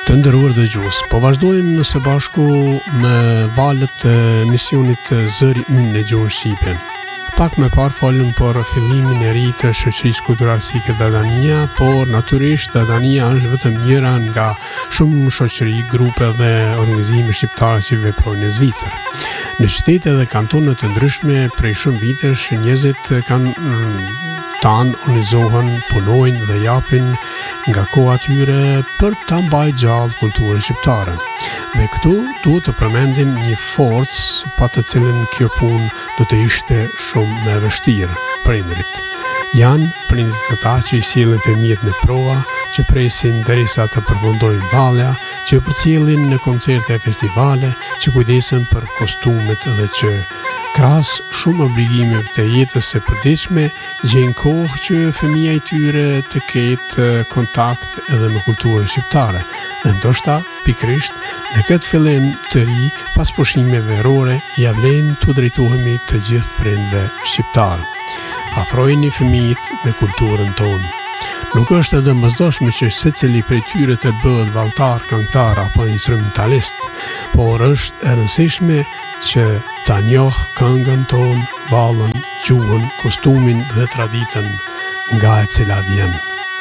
Të nderuar dëgjues, po vazhdojmë së bashku me valët e misionit Zëri Ynë në gjuhën shqipe. Pak më parë folëm për fillimin e ri të shoqërisë kulturalistike Dadania, por natyrisht Dadania është vetëm njëra nga shumë shoqëri, grupe dhe organizime shqiptare që veprojnë në Zvicër. Në qytete dhe kantone të ndryshme prej shumë vitesh njerëzit kanë organizohen, punojnë dhe japin nga koha tyre për ta mbajtur gjallë kulturën shqiptare. Dhe këtu duhet të përmendim një forcë pa të cilën kjo punë do të ishte shumë më e vështirë, prindërit. Janë prindërit ata që i sjellin fëmijët në prova, që presin derisa të përfundojnë vallja, që përcjellin në koncerte e festivale, që kujdesen për kostumet dhe që krahas shumë obligimeve të jetës së përditshme, gjejnë kohë që fëmia i tyre të ketë kontakt edhe me kulturën shqiptare. Dhe ndoshta pikërisht në këtë fillim të ri, pas pushimeve verore, ja vlen të drejtohemi të gjithë prindve shqiptarë. Afrojeni fëmijët me kulturën tonë. Nuk është edhe mëzdashme që secili prej tyre të bëhet valltar, këngëtar apo instrumentalist, por është e rëndësishme që ta njohë këngën tonë, vallën, gjuhën, kostumin dhe traditën nga e cila vjen.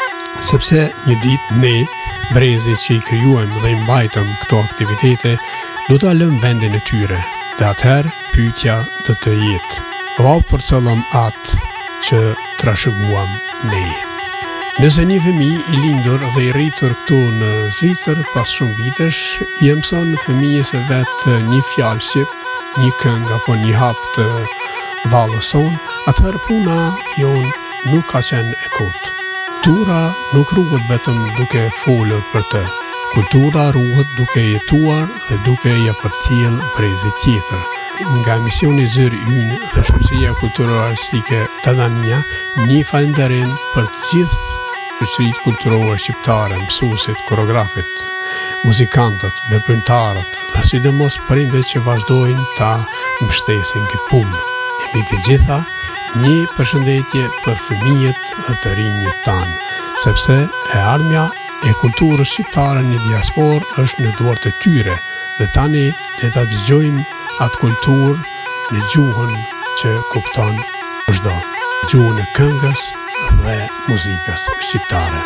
Sepse një ditë ne, brezit që i krijuam dhe i mbajtëm këto aktivitete, do ta lëm vendin e tyre, dhe atëherë pyetja do të jetë: o përcëllëm atë që trashëguam ne? Nëse një fëmijë i lindur dhe i rritur këtu në Zvicër pas shumë vitesh, i mëson fëmijës së vet një fjalë shqip, një këngë apo një hap të vallës son, atëherë puna jon nuk ka qenë e kotë. Kultura nuk ruhet vetëm duke folur për të. Kultura ruhet duke jetuar dhe duke ja përcjell brezit tjetër. Nga misioni Zëri Ynë dhe shoqëria kulturalistike Dadania, një falënderim për të gjithë shoqëritë kulturore shqiptare, mësuesit, koreografët, muzikantët, veprimtarët dhe sidomos prindërit që vazhdojnë ta mbështesin këtë punë. E mbi të gjitha, një përshëndetje për fëmijët dhe të rinjët tanë, sepse e ardhmja e kulturës shqiptare në diasporë është në duart e tyre, dhe tani le ta dëgjojmë atë kulturë në gjuhën që kupton çdo, gjuhën e këngës dhe muzikës shqiptare.